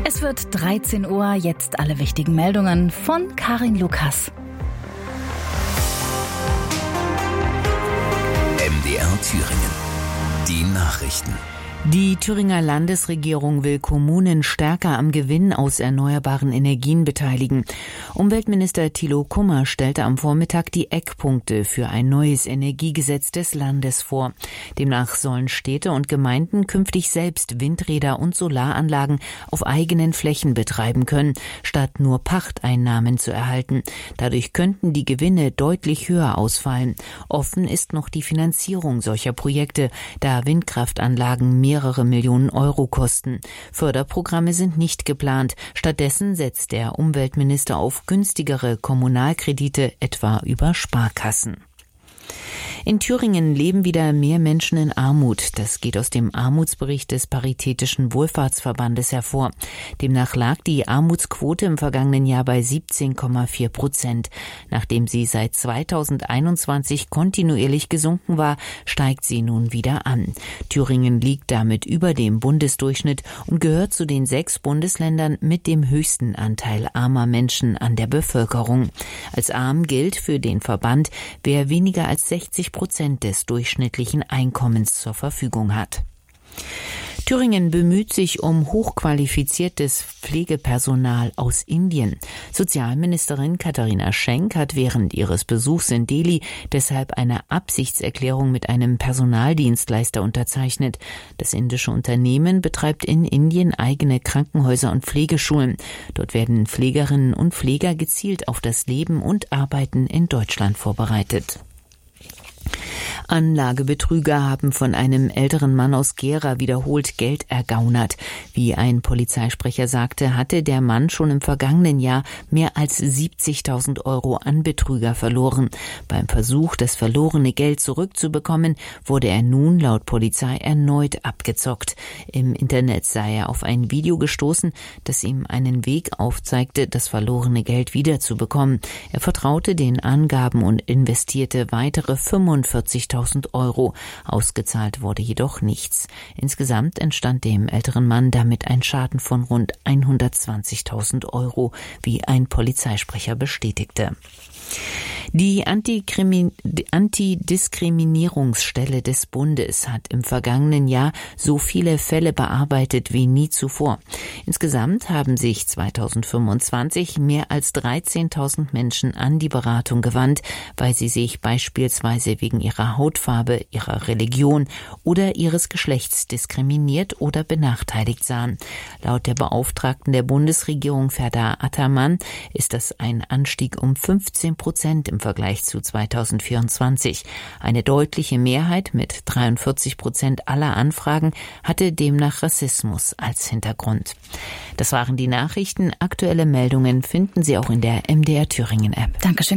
Es wird 13 Uhr, jetzt alle wichtigen Meldungen von Karin Lukas. MDR Thüringen. Die Nachrichten. Die Thüringer Landesregierung will Kommunen stärker am Gewinn aus erneuerbaren Energien beteiligen. Umweltminister Thilo Kummer stellte am Vormittag die Eckpunkte für ein neues Energiegesetz des Landes vor. Demnach sollen Städte und Gemeinden künftig selbst Windräder und Solaranlagen auf eigenen Flächen betreiben können, statt nur Pachteinnahmen zu erhalten. Dadurch könnten die Gewinne deutlich höher ausfallen. Offen ist noch die Finanzierung solcher Projekte, da Windkraftanlagen mehrere Millionen Euro kosten. Förderprogramme sind nicht geplant. Stattdessen setzt der Umweltminister auf günstigere Kommunalkredite, etwa über Sparkassen. In Thüringen leben wieder mehr Menschen in Armut. Das geht aus dem Armutsbericht des Paritätischen Wohlfahrtsverbandes hervor. Demnach lag die Armutsquote im vergangenen Jahr bei 17,4%. Nachdem sie seit 2021 kontinuierlich gesunken war, steigt sie nun wieder an. Thüringen liegt damit über dem Bundesdurchschnitt und gehört zu den 6 Bundesländern mit dem höchsten Anteil armer Menschen an der Bevölkerung. Als arm gilt für den Verband, wer weniger als 60% des durchschnittlichen Einkommens zur Verfügung hat. Thüringen bemüht sich um hochqualifiziertes Pflegepersonal aus Indien. Sozialministerin Katharina Schenk hat während ihres Besuchs in Delhi deshalb eine Absichtserklärung mit einem Personaldienstleister unterzeichnet. Das indische Unternehmen betreibt in Indien eigene Krankenhäuser und Pflegeschulen. Dort werden Pflegerinnen und Pfleger gezielt auf das Leben und Arbeiten in Deutschland vorbereitet. Anlagebetrüger haben von einem älteren Mann aus Gera wiederholt Geld ergaunert. Wie ein Polizeisprecher sagte, hatte der Mann schon im vergangenen Jahr mehr als 70.000 Euro an Betrüger verloren. Beim Versuch, das verlorene Geld zurückzubekommen, wurde er nun laut Polizei erneut abgezockt. Im Internet sei er auf ein Video gestoßen, das ihm einen Weg aufzeigte, das verlorene Geld wiederzubekommen. Er vertraute den Angaben und investierte weitere 45.000 Euro. Ausgezahlt wurde jedoch nichts. Insgesamt entstand dem älteren Mann damit ein Schaden von rund 120.000 Euro, wie ein Polizeisprecher bestätigte. Die Antidiskriminierungsstelle des Bundes hat im vergangenen Jahr so viele Fälle bearbeitet wie nie zuvor. Insgesamt haben sich 2025 mehr als 13.000 Menschen an die Beratung gewandt, weil sie sich beispielsweise wegen ihrer Hautfarbe, ihrer Religion oder ihres Geschlechts diskriminiert oder benachteiligt sahen. Laut der Beauftragten der Bundesregierung Ferda Ataman ist das ein Anstieg um 15% im Vergleich zu 2024. Eine deutliche Mehrheit mit 43% aller Anfragen hatte demnach Rassismus als Hintergrund. Das waren die Nachrichten. Aktuelle Meldungen finden Sie auch in der MDR Thüringen App. Dankeschön.